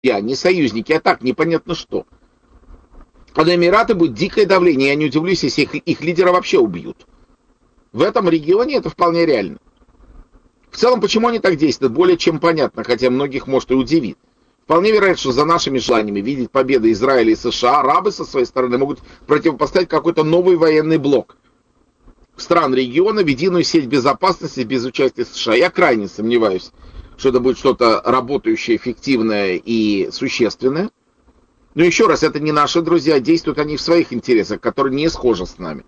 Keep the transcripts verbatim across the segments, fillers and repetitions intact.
не союзники, а так непонятно что. А на Эмираты будет дикое давление, я не удивлюсь, если их, их лидера вообще убьют. В этом регионе это вполне реально. В целом, почему они так действуют, более чем понятно, хотя многих, может, и удивит. Вполне вероятно, что за нашими желаниями видеть победы Израиля и США, арабы со своей стороны могут противопоставить какой-то новый военный блок стран региона в единую сеть безопасности без участия США. Я крайне сомневаюсь, что это будет что-то работающее, эффективное и существенное. Но еще раз, это не наши друзья, действуют они в своих интересах, которые не схожи с нами.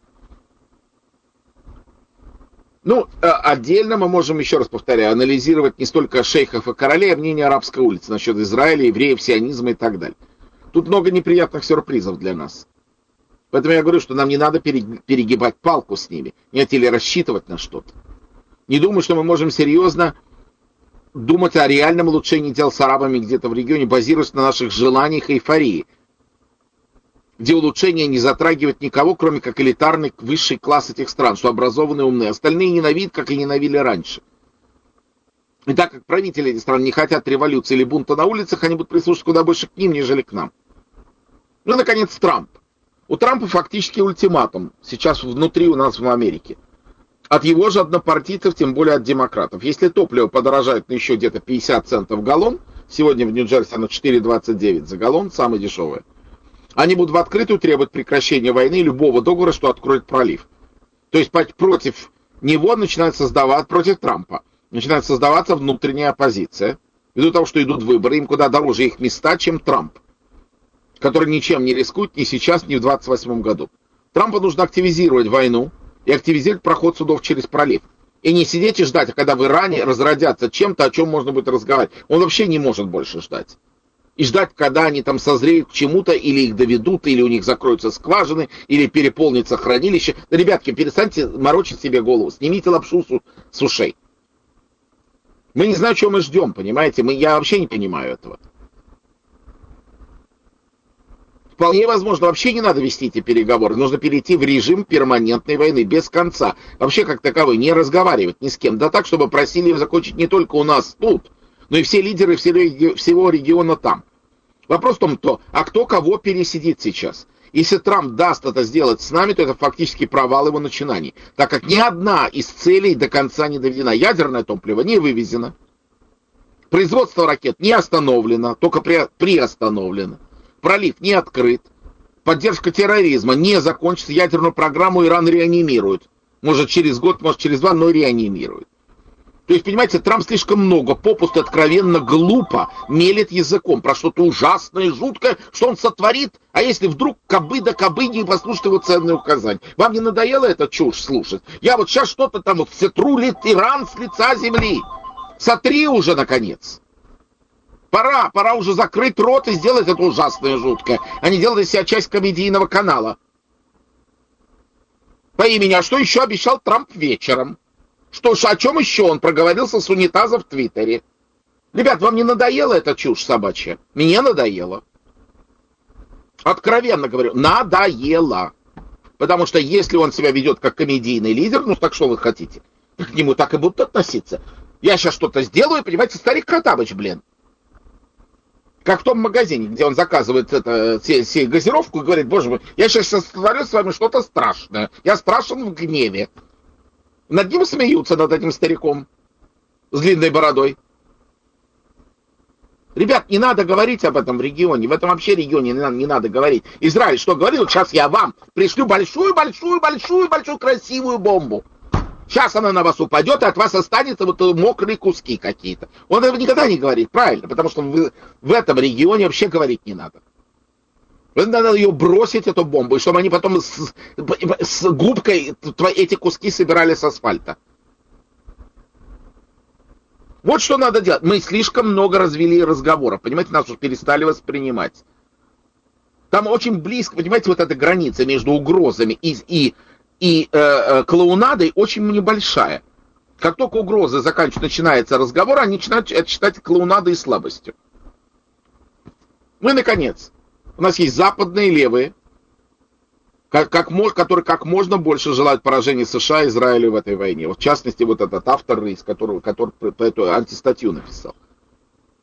Ну, отдельно мы можем, еще раз повторяю, анализировать не столько шейхов и королей, а мнение арабской улицы насчет Израиля, евреев, сионизма и так далее. Тут много неприятных сюрпризов для нас. Поэтому я говорю, что нам не надо перегибать палку с ними, нет, или рассчитывать на что-то. Не думаю, что мы можем серьезно думать о реальном улучшении дел с арабами где-то в регионе, базируясь на наших желаниях и эйфории, где улучшение не затрагивает никого, кроме как элитарный высший класс этих стран, что образованные умные. Остальные ненавидят, как и ненавидели раньше. И так как правители этих стран не хотят революции или бунта на улицах, они будут прислушиваться куда больше к ним, нежели к нам. Ну и, наконец, Трамп. У Трампа фактически ультиматум сейчас внутри у нас в Америке. От его же однопартийцев, тем более от демократов. Если топливо подорожает на еще где-то пятьдесят центов в галлон, сегодня в Нью-Джерси оно четыре двадцать девять за галлон, самое дешевое, они будут в открытую требовать прекращения войны и любого договора, что откроет пролив. То есть против него начинает создаваться, против Трампа, начинает создаваться внутренняя оппозиция, ввиду того, что идут выборы, им куда дороже их места, чем Трамп, который ничем не рискует ни сейчас, ни в двадцать восьмом году. Трампу нужно активизировать войну и активизировать проход судов через пролив. И не сидеть и ждать, а когда в Иране разродятся чем-то, о чем можно будет разговаривать. Он вообще не может больше ждать. И ждать, когда они там созреют к чему-то, или их доведут, или у них закроются скважины, или переполнится хранилище. Да, ребятки, перестаньте морочить себе голову, снимите лапшу с ушей. Мы не знаем, чего мы ждем, понимаете? Мы, я вообще не понимаю этого. Вполне возможно, вообще не надо вести эти переговоры. Нужно перейти в режим перманентной войны, без конца. Вообще, как таковой, не разговаривать ни с кем. Да так, чтобы просили закончить не только у нас тут, но и все лидеры всего региона там. Вопрос в том, то, а кто кого пересидит сейчас? Если Трамп даст это сделать с нами, то это фактически провал его начинаний, так как ни одна из целей до конца не доведена. Ядерное топливо не вывезено, производство ракет не остановлено, только при, приостановлено, пролив не открыт, поддержка терроризма не закончится, ядерную программу Иран реанимирует. Может через год, может через два, но реанимирует. То есть, понимаете, Трамп слишком много, попусту, откровенно, глупо мелет языком про что-то ужасное, жуткое, что он сотворит, а если вдруг кобы да кобы не послушают его ценные указания. Вам не надоело эта чушь слушать? Я вот сейчас что-то там вот сотру Иран с лица земли. Сотри уже, наконец. Пора, пора уже закрыть рот и сделать это ужасное, жуткое, а не делать из себя часть комедийного канала. По имени, а что еще обещал Трамп вечером? Что ж, о чем еще он проговорился с унитаза в Твиттере? Ребят, вам не надоела эта чушь собачья? Мне надоело. Откровенно говорю, надоело. Потому что если он себя ведет как комедийный лидер, ну так что вы хотите? К нему так и будут относиться. Я сейчас что-то сделаю, понимаете, старик Хаттабыч, блин. Как в том магазине, где он заказывает это, се, се, газировку и говорит, боже мой, я сейчас сотворю с вами что-то страшное. Я страшен в гневе. Над ним смеются, над этим стариком с длинной бородой. Ребят, не надо говорить об этом в регионе. В этом вообще регионе не надо, не надо говорить. Израиль что говорил? Сейчас я вам пришлю большую-большую-большую-большую красивую бомбу. Сейчас она на вас упадет, и от вас останется вот мокрые куски какие-то. Он этого никогда не говорит, правильно? Потому что в, в этом регионе вообще говорить не надо. Надо ее бросить, эту бомбу, и чтобы они потом с, с губкой эти куски собирали с асфальта. Вот что надо делать. Мы слишком много развели разговоров, понимаете, нас уже перестали воспринимать. Там очень близко, понимаете, вот эта граница между угрозами и, и, и э, э, клоунадой очень небольшая. Как только угрозы заканчиваются, начинается разговор, они начинают это считать клоунадой и слабостью. Ну и, наконец, у нас есть западные левые, как, как, которые как можно больше желают поражения США и Израилю в этой войне. Вот, в частности, вот этот автор, из которого, который эту антистатью написал.